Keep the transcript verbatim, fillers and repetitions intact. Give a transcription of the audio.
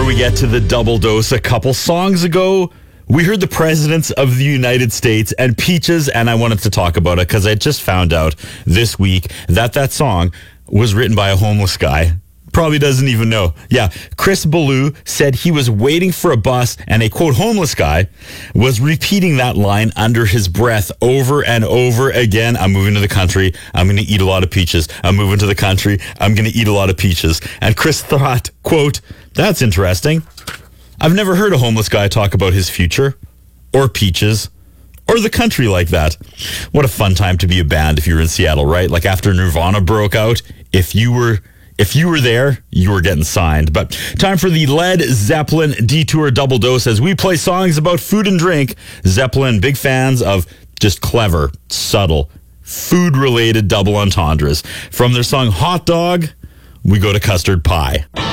we get to the double dose, a couple songs ago, we heard the presidents of the United States and Peaches, and I wanted to talk about it because I just found out this week that that song was written by a homeless guy. Probably doesn't even know. Yeah, Chris Ballou said he was waiting for a bus and a, quote, homeless guy was repeating that line under his breath over and over again. I'm moving to the country. I'm going to eat a lot of peaches. I'm moving to the country. I'm going to eat a lot of peaches. And Chris thought, quote, that's interesting. I've never heard a homeless guy talk about his future or peaches or the country like that. What a fun time to be a band if you were in Seattle, right? Like after Nirvana broke out, if you were... If you were there, you were getting signed. But time for the Led Zeppelin Detour Double Dose as we play songs about food and drink. Zeppelin, big fans of just clever, subtle, food-related double entendres. From their song Hot Dog, we go to Custard Pie.